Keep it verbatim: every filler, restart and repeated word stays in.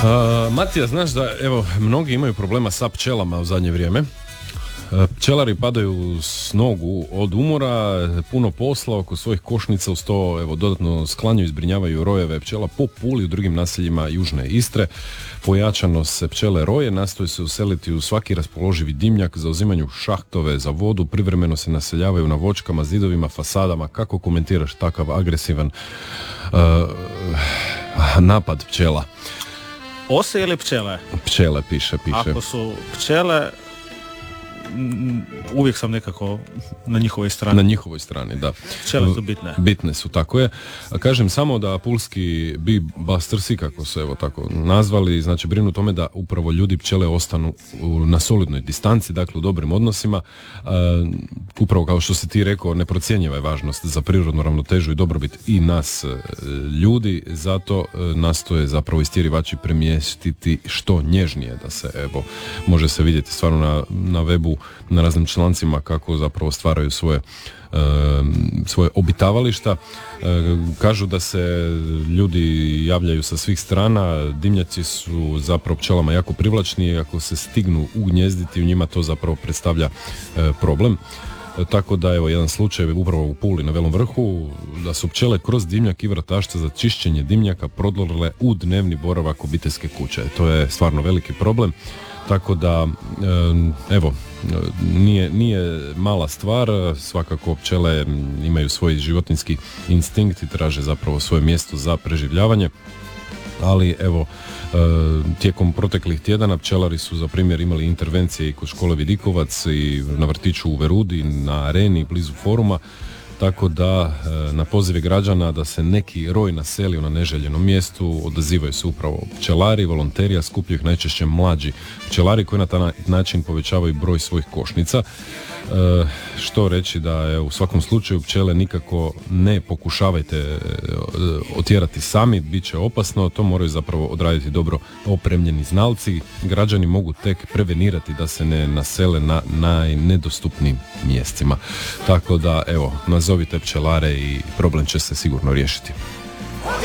Uh, Matija, znaš da evo mnogi imaju problema sa pčelama u zadnje vrijeme. Pčelari padaju s nogu od umora, puno posla oko svojih košnica, uz to evo, dodatno sklanjaju i zbrinjavaju rojeve pčela po Puli i u drugim naseljima južne Istre. Pojačano se pčele roje, nastoje se useliti u svaki raspoloživi dimnjak, zauzimanju šahtove za vodu, privremeno se naseljavaju na voćkama, zidovima, fasadama. Kako komentiraš takav agresivan uh, napad pčela? Ose ili pčele? Pčele piše, piše. Ako su pčele, uvijek sam nekako na njihovoj strani. Na njihovoj strani, da. Pčele su bitne. Bitne su, tako je. A kažem samo da pulski bee bustersi, kako su evo tako nazvali, znači brinu o tome da upravo ljudi pčele ostanu na solidnoj distanci, dakle u dobrim odnosima. Uh, upravo kao što si ti rekao, neprocjenjiva je važnost za prirodnu ravnotežu i dobrobit i nas uh, ljudi, zato uh, nastoje zapravo istjerivači premjestiti što nježnije, da se evo može se vidjeti stvarno na, na webu, na raznim člancima kako zapravo stvaraju svoje e, svoje obitavališta. E, kažu da se ljudi javljaju sa svih strana, dimnjaci su zapravo pčelama jako privlačni, ako se stignu ugnjezditi u njima to zapravo predstavlja e, problem. E, tako da evo jedan slučaj upravo u Puli na Velom vrhu, da su pčele kroz dimnjak i vratašta za čišćenje dimnjaka prodrle u dnevni boravak obiteljske kuće. To je stvarno veliki problem. Tako da, evo, nije, nije mala stvar, svakako pčele imaju svoj životinjski instinkt i traže zapravo svoje mjesto za preživljavanje, ali evo, tijekom proteklih tjedana pčelari su za primjer imali intervencije i kod škole Vidikovac i na vrtiću u Verudi, na areni blizu foruma, tako da na pozive građana da se neki roj naselio na neželjenom mjestu odazivaju se upravo pčelari, volonteri, a skupljaju ih najčešće mlađi pčelari koji na taj način povećavaju broj svojih košnica. E, što reći da je u svakom slučaju pčele nikako ne pokušavajte e, otjerati sami, bit će opasno, to moraju zapravo odraditi dobro opremljeni znalci. Građani mogu tek prevenirati da se ne nasele na najnedostupnijim mjestima. Tako da evo, nazovite pčelare i problem će se sigurno riješiti.